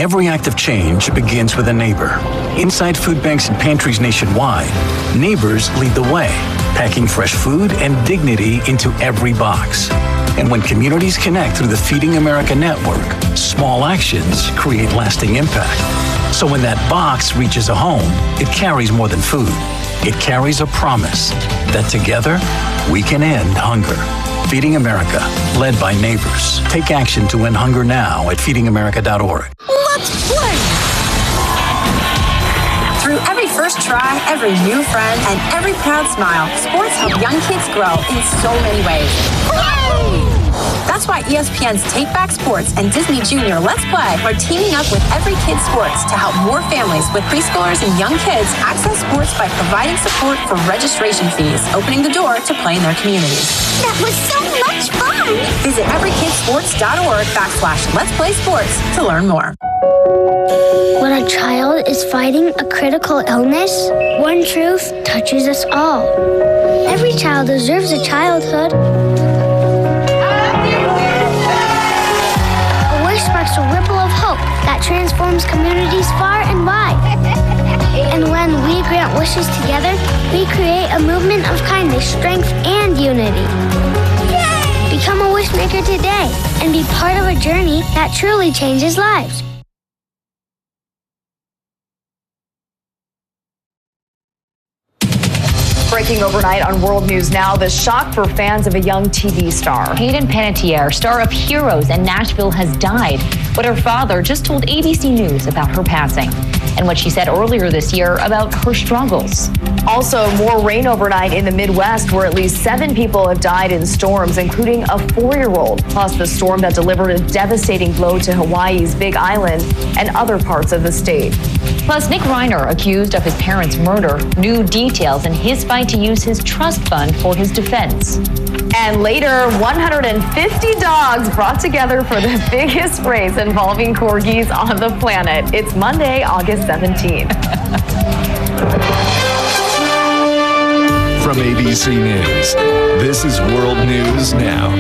Every act of change begins with a neighbor. Inside food banks and pantries nationwide, neighbors lead the way, packing fresh food and dignity into every box. And when communities connect through the Feeding America network, small actions create lasting impact. So when that box reaches a home, it carries more than food. It carries a promise that together we can end hunger. Feeding America, led by neighbors. Take action to end hunger now at feedingamerica.org. Let's play! Through every first try, every new friend, and every proud smile, sports help young kids grow in so many ways. Hooray! That's why ESPN's Take Back Sports and Disney Junior Let's Play are teaming up with Every Kid Sports to help more families with preschoolers and young kids access sports by providing support for registration fees, opening the door to play in their communities. That was so much fun! Visit everykidsports.org/Let's Play Sports to learn more. When a child is fighting a critical illness, one truth touches us all. Every child deserves a childhood. A wish sparks a ripple of hope that transforms communities far and wide. And when we grant wishes together, we create a movement of kindness, strength, and unity. Yay! Become a wish maker today and be part of a journey that truly changes lives. Breaking overnight on World News Now, the shock for fans of a young TV star. Hayden Panettiere, star of Heroes and Nashville, has died, but her father just told ABC News about her passing and what she said earlier this year about her struggles. Also, more rain overnight in the Midwest, where at least 7 people have died in storms, including a 4-year-old. Plus, the storm that delivered a devastating blow to Hawaii's Big Island and other parts of the state. Plus, Nick Reiner, accused of his parents' murder, new details in his fight to use his trust fund for his defense. And later, 150 dogs brought together for the biggest race involving corgis on the planet. It's Monday, August 17th. From ABC News, this is World News Now.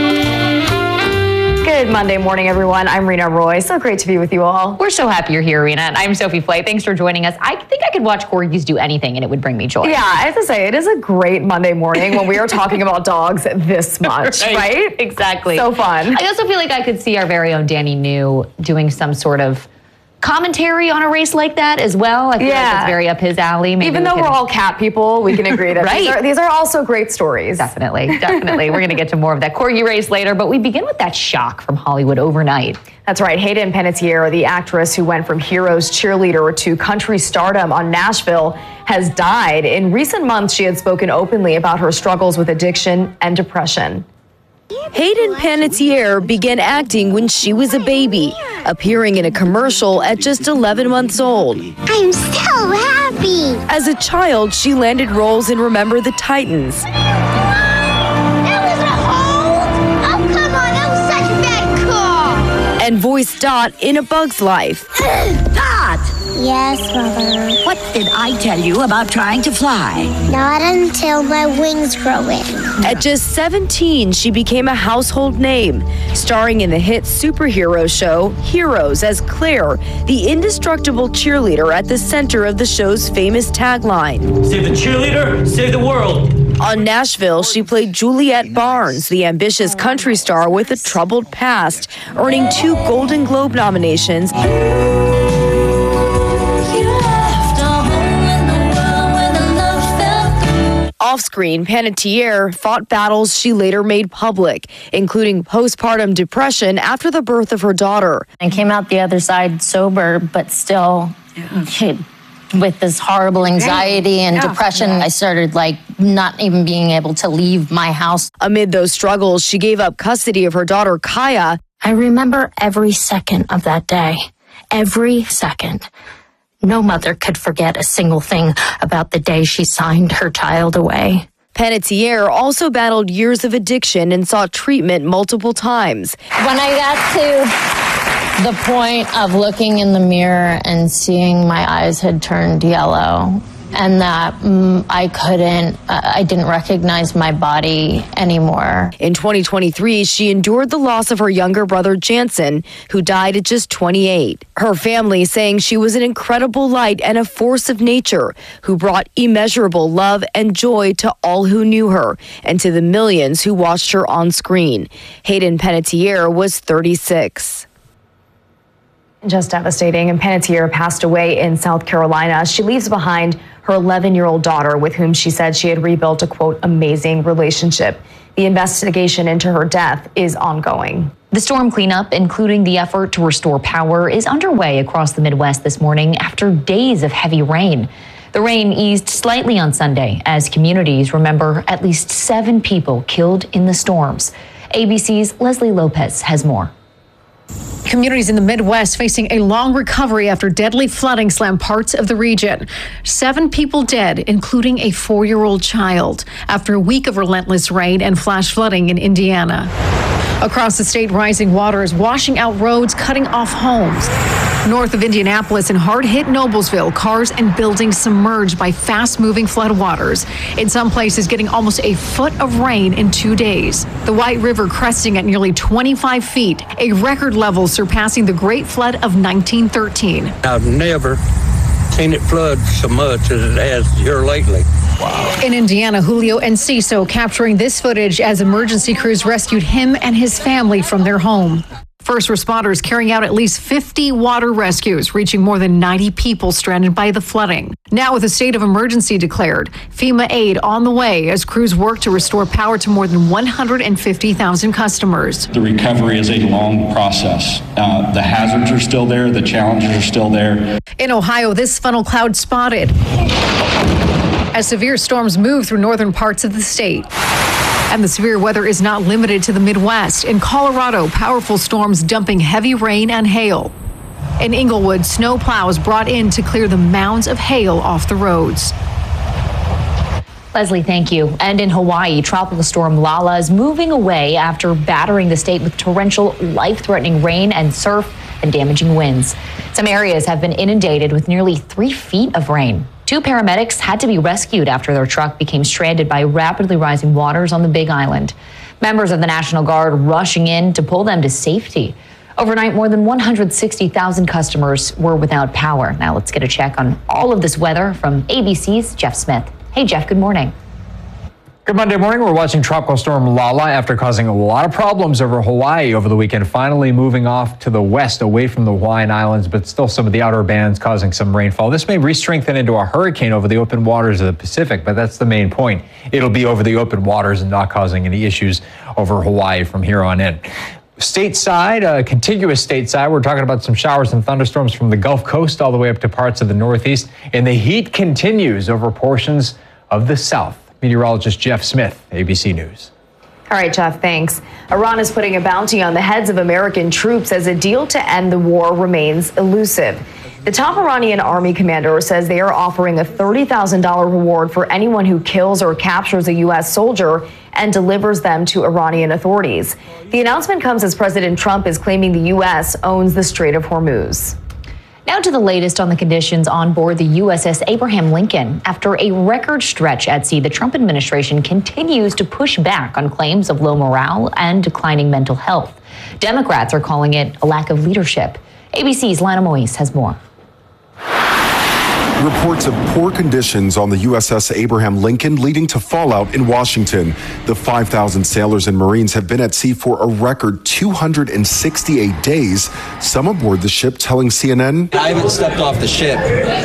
Good Monday morning, everyone. I'm Rena Roy. So great to be with you all. We're so happy you're here, Rena. And I'm Sophie Flay. Thanks for joining us. I think I could watch corgis do anything and it would bring me joy. Yeah, I have to say, it is a great Monday morning when we are talking about dogs this much, right? Exactly. So fun. I also feel like I could see our very own Danny New doing some sort of commentary on a race like that as well. I feel like it's very up his alley. Maybe even though we're all cat people, we can agree that these are also great stories. Definitely. We're going to get to more of that corgi race later, but we begin with that shock from Hollywood overnight. That's right. Hayden Panettiere, the actress who went from Heroes cheerleader to country stardom on Nashville, has died. In recent months, she had spoken openly about her struggles with addiction and depression. Hayden Panettiere began acting when she was a baby, appearing in a commercial at just 11 months old. I'm so happy. As a child, she landed roles in Remember the Titans. That was a hold? Oh, come on, that was such a bad call. And voiced Dot in A Bug's Life. Dot! Yes, Mother. What did I tell you about trying to fly? Not until my wings grow in. At just 17, she became a household name, starring in the hit superhero show Heroes as Claire, the indestructible cheerleader at the center of the show's famous tagline. Save the cheerleader, save the world. On Nashville, she played Juliette Barnes, the ambitious country star with a troubled past, earning 2 Golden Globe nominations. Off-screen, Panettiere fought battles she later made public, including postpartum depression after the birth of her daughter. I came out the other side sober, but still with this horrible anxiety and depression. I started not even being able to leave my house. Amid those struggles, she gave up custody of her daughter, Kaya. I remember every second of that day, every second. No mother could forget a single thing about the day she signed her child away. Panettiere also battled years of addiction and sought treatment multiple times. When I got to the point of looking in the mirror and seeing my eyes had turned yellow and that I didn't recognize my body anymore. In 2023, she endured the loss of her younger brother, Jansen, who died at just 28. Her family saying she was an incredible light and a force of nature who brought immeasurable love and joy to all who knew her and to the millions who watched her on screen. Hayden Panettiere was 36. Just devastating. And Panettiere passed away in South Carolina. She leaves behind her 11-year-old daughter with whom she said she had rebuilt a, quote, amazing relationship. The investigation into her death is ongoing. The storm cleanup, including the effort to restore power, is underway across the Midwest this morning after days of heavy rain. The rain eased slightly on Sunday as communities remember at least 7 people killed in the storms. ABC's Leslie Lopez has more. Communities in the Midwest facing a long recovery after deadly flooding slammed parts of the region. 7 people dead, including a 4-year-old child, after a week of relentless rain and flash flooding in Indiana. Across the state, rising water is washing out roads, cutting off homes. North of Indianapolis and hard-hit Noblesville, cars and buildings submerged by fast-moving floodwaters. In some places, getting almost a foot of rain in 2 days. The White River cresting at nearly 25 feet, a record level surpassing the Great Flood of 1913. I've never seen it flood so much as it has here lately. Wow. In Indiana, Julio Enciso capturing this footage as emergency crews rescued him and his family from their home. First responders carrying out at least 50 water rescues, reaching more than 90 people stranded by the flooding. Now with a state of emergency declared, FEMA aid on the way as crews work to restore power to more than 150,000 customers. The recovery is a long process. The hazards are still there. The challenges are still there. In Ohio, this funnel cloud spotted as severe storms move through northern parts of the state. And the severe weather is not limited to the Midwest. In Colorado, powerful storms dumping heavy rain and hail. In Inglewood, snow plows brought in to clear the mounds of hail off the roads. Leslie, thank you. And in Hawaii, tropical storm Lala is moving away after battering the state with torrential, life-threatening rain and surf and damaging winds. Some areas have been inundated with nearly 3 feet of rain. 2 paramedics had to be rescued after their truck became stranded by rapidly rising waters on the Big Island. Members of the National Guard rushing in to pull them to safety. Overnight, more than 160,000 customers were without power. Now let's get a check on all of this weather from ABC's Jeff Smith. Hey, Jeff, good morning. Good Monday morning. We're watching Tropical Storm Lala after causing a lot of problems over Hawaii over the weekend, finally moving off to the west away from the Hawaiian Islands, but still some of the outer bands causing some rainfall. This may re-strengthen into a hurricane over the open waters of the Pacific, but that's the main point. It'll be over the open waters and not causing any issues over Hawaii from here on in. Stateside, contiguous stateside, we're talking about some showers and thunderstorms from the Gulf Coast all the way up to parts of the Northeast, and the heat continues over portions of the South. Meteorologist Jeff Smith, ABC News. All right, Jeff, thanks. Iran is putting a bounty on the heads of American troops as a deal to end the war remains elusive. The top Iranian army commander says they are offering a $30,000 reward for anyone who kills or captures a U.S. soldier and delivers them to Iranian authorities. The announcement comes as President Trump is claiming the U.S. owns the Strait of Hormuz. Now to the latest on the conditions on board the USS Abraham Lincoln. After a record stretch at sea, the Trump administration continues to push back on claims of low morale and declining mental health. Democrats are calling it a lack of leadership. ABC's Lana Moise has more. Reports of poor conditions on the USS Abraham Lincoln leading to fallout in Washington. The 5,000 sailors and Marines have been at sea for a record 268 days. Some aboard the ship telling CNN, I haven't stepped off the ship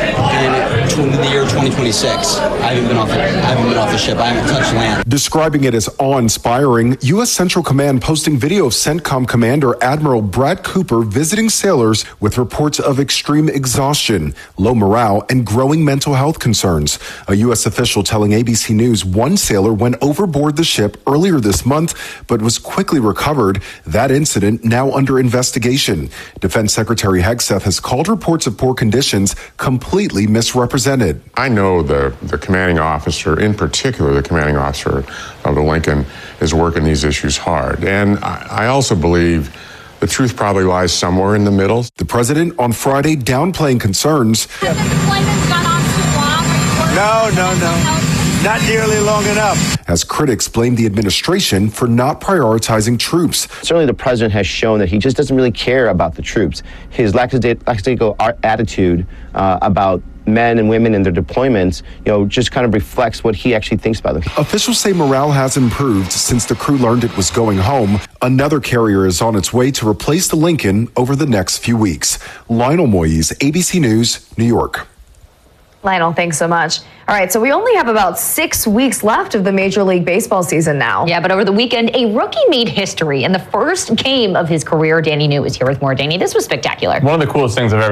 in the year 2026. I haven't been off the ship. I haven't touched land. Describing it as awe-inspiring, U.S. Central Command posting video of CENTCOM Commander Admiral Brad Cooper visiting sailors with reports of extreme exhaustion, low morale, and growing mental health concerns. A U.S. official telling ABC News one sailor went overboard the ship earlier this month, but was quickly recovered. That incident now under investigation. Defense Secretary Hegseth has called reports of poor conditions completely misrepresented. I know the commanding officer, in particular the commanding officer of the Lincoln, is working these issues hard. And I also believe the truth probably lies somewhere in the middle. The president on Friday downplaying concerns. No, No. Not nearly long enough. As critics blame the administration for not prioritizing troops. Certainly the president has shown that he just doesn't really care about the troops. His lackadaisical attitude about men and women and their deployments, just kind of reflects what he actually thinks about them. Officials say morale has improved since the crew learned it was going home. Another carrier is on its way to replace the Lincoln over the next few weeks. Lionel Moyes, ABC News, New York. Lionel, thanks so much. All right, so we only have about 6 weeks left of the Major League Baseball season now. Yeah, but over the weekend, a rookie made history in the first game of his career. Danny New is here with more. Danny, this was spectacular. One of the coolest things I've ever